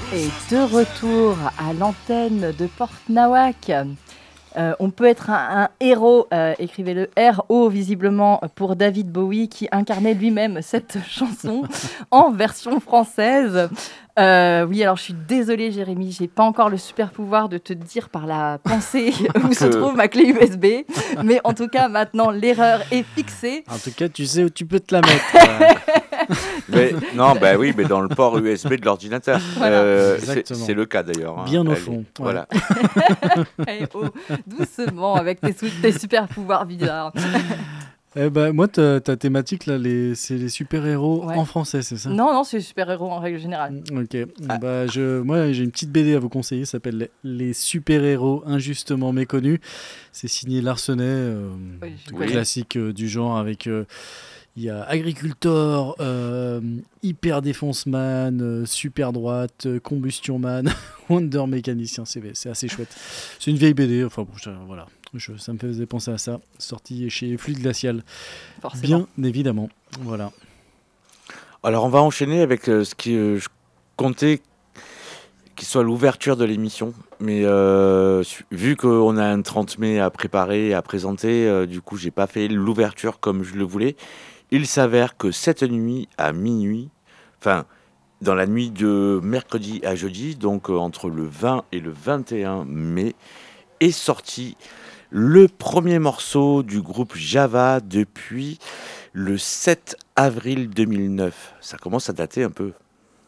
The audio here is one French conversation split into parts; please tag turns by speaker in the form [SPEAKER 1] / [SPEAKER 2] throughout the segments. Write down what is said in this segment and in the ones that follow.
[SPEAKER 1] Et de retour à l'antenne de Porte Nawak. On peut être un héros, écrivez-le R-O visiblement pour David Bowie qui incarnait lui-même cette chanson en version française. Oui, alors je suis désolée Jérémy, j'ai pas encore le super pouvoir de te dire par la pensée où se trouve ma clé USB, mais en tout cas maintenant l'erreur est fixée.
[SPEAKER 2] En tout cas, tu sais où tu peux te la mettre.
[SPEAKER 3] Mais, non, bah oui, mais dans le port USB de l'ordinateur.
[SPEAKER 1] Voilà.
[SPEAKER 2] Exactement.
[SPEAKER 3] C'est le cas d'ailleurs.
[SPEAKER 2] Bien au
[SPEAKER 3] Elle
[SPEAKER 2] fond,
[SPEAKER 3] est-
[SPEAKER 2] ouais.
[SPEAKER 3] Voilà.
[SPEAKER 1] Eh oh, doucement avec tes super pouvoirs bizarres.
[SPEAKER 2] Eh ben, moi, ta thématique, là, c'est les super-héros
[SPEAKER 1] Ouais.
[SPEAKER 2] en français, c'est ça?
[SPEAKER 1] Non, c'est super-héros en règle générale.
[SPEAKER 2] Ok.
[SPEAKER 3] Ah.
[SPEAKER 2] Bah, moi, j'ai une petite BD à vous conseiller, ça s'appelle Les super-héros injustement méconnus. C'est signé Larsenet,
[SPEAKER 1] Oui, je
[SPEAKER 2] le
[SPEAKER 1] connais.
[SPEAKER 2] classique du genre avec... il y a Agricultor, Hyper Défonce Man, Super Droite, Combustion Man, Wonder Mécanicien, c'est assez chouette. C'est une vieille BD, enfin bon, voilà. Ça me faisait penser à ça, sorti chez Fluide Glacial,
[SPEAKER 1] Forcément.
[SPEAKER 2] bien évidemment. Voilà.
[SPEAKER 3] Alors, on va enchaîner avec ce qui je comptais qui soit l'ouverture de l'émission. Mais vu qu'on a un 30 mai à préparer, à présenter, du coup, j'ai pas fait l'ouverture comme je le voulais. Il s'avère que cette nuit, à minuit, enfin, dans la nuit de mercredi à jeudi, donc entre le 20 et le 21 mai, est sorti le premier morceau du groupe Java depuis le 7 avril 2009. Ça commence à dater un peu.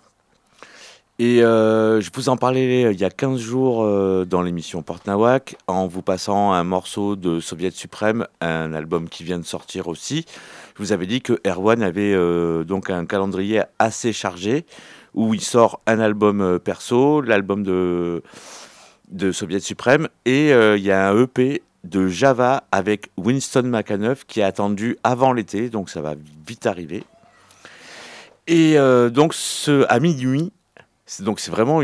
[SPEAKER 3] Et je vous en parlais il y a 15 jours dans l'émission Porte Nawak, en vous passant un morceau de Soviet Suprême, un album qui vient de sortir aussi. Je vous avais dit que Erwan avait donc un calendrier assez chargé, où il sort un album perso, l'album de Soviet Suprême, et il y a un EP de Java avec Winston McAnuff qui est attendu avant l'été, donc ça va vite arriver. Et donc à minuit, c'est vraiment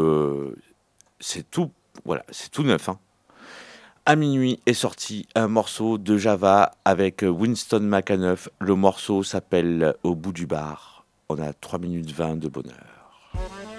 [SPEAKER 3] c'est tout, voilà, c'est tout neuf. Hein. À minuit est sorti un morceau de Java avec Winston McAnuff. Le morceau s'appelle Au bout du bar. On a 3 minutes 20 de bonheur.